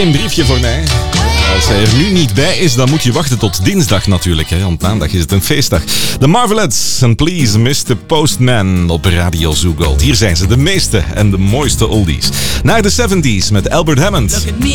Een briefje voor mij. Als hij er nu niet bij is, dan moet je wachten tot dinsdag natuurlijk. Hè? Want maandag is het een feestdag. The Marvelettes en Please Mr. Postman op Radio Zoo Gold. Hier zijn ze, de meeste en de mooiste oldies. Naar de 70s met Albert Hammond.